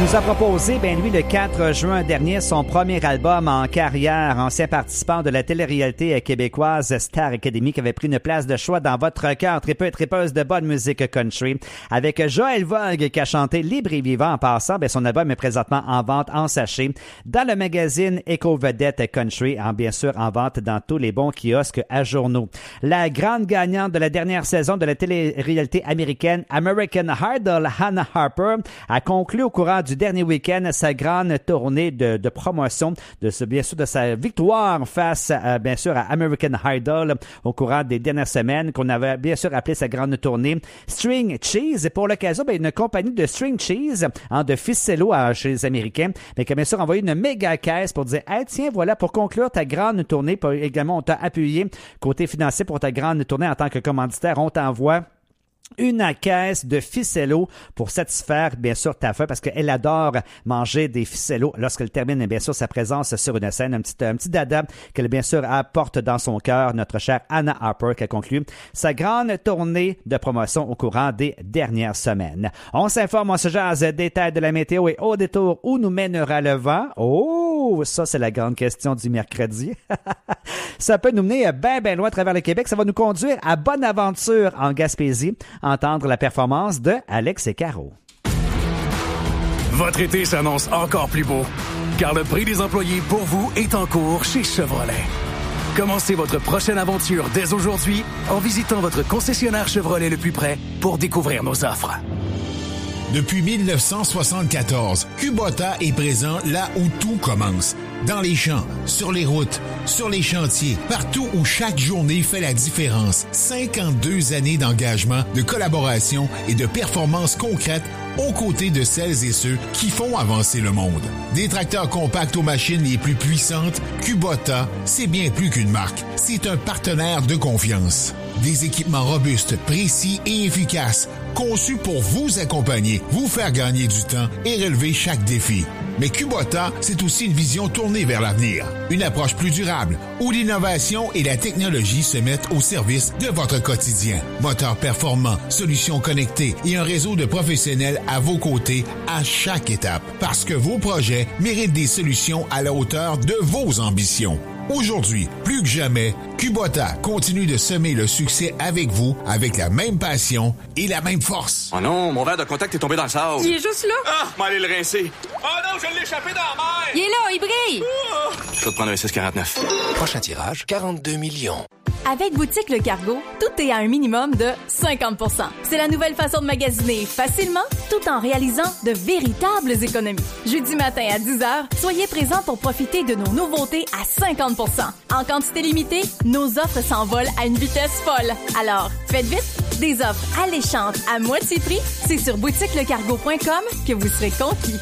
nous a proposé, lui, le 4 juin dernier, son premier album en carrière. Ancien participant de la télé-réalité québécoise Star Academy qui avait pris une place de choix dans votre cœur, tripeux et tripeuse de bonne musique country. Avec Joël Vogue qui a chanté Libre et Vivant en passant, son album est présentement en vente en sachet dans le magazine Éco-Vedette Country, bien sûr en vente dans tous les bons kiosques à journaux. La grande gagnante de la dernière saison de la télé-réalité américaine American Idol, Hannah Harper, a conclu au courant du dernier week-end sa grande tournée de promotion de sa victoire face bien sûr à American Idol au courant des dernières semaines, qu'on avait bien sûr appelé sa grande tournée String Cheese. Et pour l'occasion, une compagnie de String Cheese de ficello chez les Américains, qui a bien sûr envoyé une méga caisse pour dire hey, tiens, voilà, pour conclure ta grande tournée, puis également on t'a appuyé côté financier pour ta grande tournée en tant que commanditaire, on t'envoie une caisse de ficello pour satisfaire, bien sûr, ta faim, parce qu'elle adore manger des ficellos lorsqu'elle termine, bien sûr, sa présence sur une scène. Un petit dada qu'elle, bien sûr, apporte dans son cœur, notre chère Hannah Harper, qui a conclu sa grande tournée de promotion au courant des dernières semaines. On s'informe, on se jase, détails de la météo et au détour où nous mènera le vent. Oh, ça, c'est la grande question du mercredi. Ça peut nous mener bien loin à travers le Québec. Ça va nous conduire à Bonaventure, en Gaspésie. Entendre la performance de Alex et Caro. Votre été s'annonce encore plus beau, car le prix des employés pour vous est en cours chez Chevrolet. Commencez votre prochaine aventure dès aujourd'hui en visitant votre concessionnaire Chevrolet le plus près pour découvrir nos offres. Depuis 1974, Kubota est présent là où tout commence. Dans les champs, sur les routes, sur les chantiers, partout où chaque journée fait la différence. 52 années d'engagement, de collaboration et de performances concrètes aux côtés de celles et ceux qui font avancer le monde. Des tracteurs compacts aux machines les plus puissantes, Kubota, c'est bien plus qu'une marque. C'est un partenaire de confiance. Des équipements robustes, précis et efficaces, conçus pour vous accompagner, vous faire gagner du temps et relever chaque défi. Mais Kubota, c'est aussi une vision tournée vers l'avenir. Une approche plus durable, où l'innovation et la technologie se mettent au service de votre quotidien. Moteurs performants, solutions connectées et un réseau de professionnels à vos côtés à chaque étape. Parce que vos projets méritent des solutions à la hauteur de vos ambitions. Aujourd'hui, plus que jamais, Kubota continue de semer le succès avec vous, avec la même passion et la même force. Oh non, mon verre de contact est tombé dans le sable. Il est juste là. Ah, m'allez le rincer. Oh non, je l'ai échappé dans la mer. Il est là, il brille. Je vais te prendre un 649. Prochain tirage, 42 millions. Avec Boutique Le Cargo, tout est à un minimum de 50%. C'est la nouvelle façon de magasiner facilement, tout en réalisant de véritables économies. Jeudi matin à 10h, soyez présents pour profiter de nos nouveautés à 50%. En quantité limitée, nos offres s'envolent à une vitesse folle. Alors, faites vite, des offres alléchantes à moitié prix, c'est sur boutiquelecargo.com que vous serez conquis.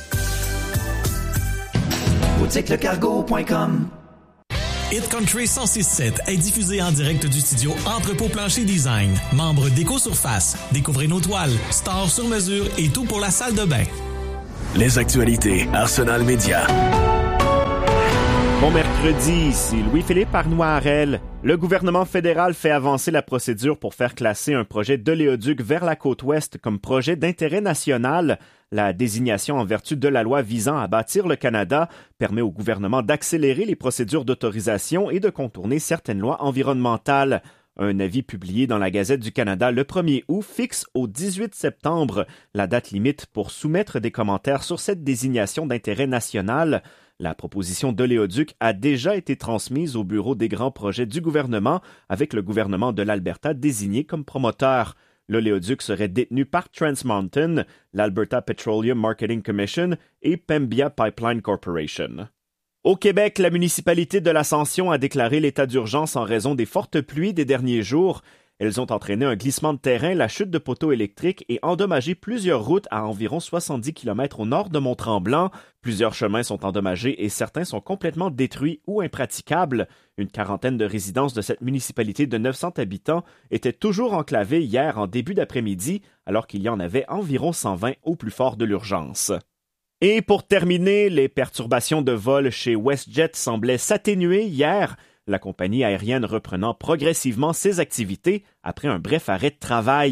boutiquelecargo.com. Hit Country 106.7 est diffusé en direct du studio Entrepôt Plancher Design. Membre d'Éco-Surface. Découvrez nos toiles, stores sur mesure et tout pour la salle de bain. Les actualités Arsenal Média. Bon mercredi, ici Louis-Philippe Arnoirel. Le gouvernement fédéral fait avancer la procédure pour faire classer un projet d'oléoduc vers la côte ouest comme projet d'intérêt national. La désignation en vertu de la loi visant à bâtir le Canada permet au gouvernement d'accélérer les procédures d'autorisation et de contourner certaines lois environnementales. Un avis publié dans la Gazette du Canada le 1er août fixe au 18 septembre la date limite pour soumettre des commentaires sur cette désignation d'intérêt national. La proposition d'oléoduc a déjà été transmise au bureau des grands projets du gouvernement avec le gouvernement de l'Alberta désigné comme promoteur. L'oléoduc serait détenu par Trans Mountain, l'Alberta Petroleum Marketing Commission et Pembina Pipeline Corporation. Au Québec, la municipalité de l'Ascension a déclaré l'état d'urgence en raison des fortes pluies des derniers jours. Elles ont entraîné un glissement de terrain, la chute de poteaux électriques et endommagé plusieurs routes à environ 70 km au nord de Mont-Tremblant. Plusieurs chemins sont endommagés et certains sont complètement détruits ou impraticables. Une quarantaine de résidences de cette municipalité de 900 habitants étaient toujours enclavées hier en début d'après-midi, alors qu'il y en avait environ 120 au plus fort de l'urgence. Et pour terminer, les perturbations de vol chez WestJet semblaient s'atténuer hier, la compagnie aérienne reprenant progressivement ses activités après un bref arrêt de travail.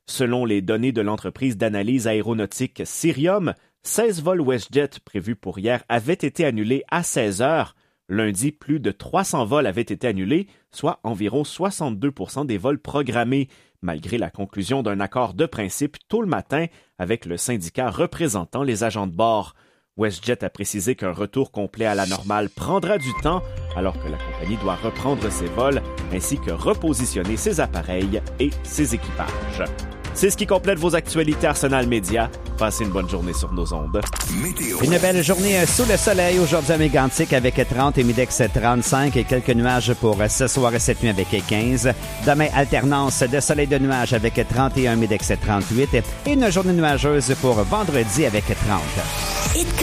Selon les données de l'entreprise d'analyse aéronautique Cirium, 16 vols WestJet prévus pour hier avaient été annulés à 16 heures. Lundi, plus de 300 vols avaient été annulés, soit environ 62% des vols programmés, malgré la conclusion d'un accord de principe tôt le matin avec le syndicat représentant les agents de bord. WestJet a précisé qu'un retour complet à la normale prendra du temps, alors que la compagnie doit reprendre ses vols ainsi que repositionner ses appareils et ses équipages. C'est ce qui complète vos actualités Arsenal Média. Passez une bonne journée sur nos ondes. Météo. Une belle journée sous le soleil aujourd'hui à Mégantic avec 30 et Midex 35 et quelques nuages pour ce soir et cette nuit avec 15. Demain, alternance de soleil de nuages avec 31 Midex 38 et une journée nuageuse pour vendredi avec 30.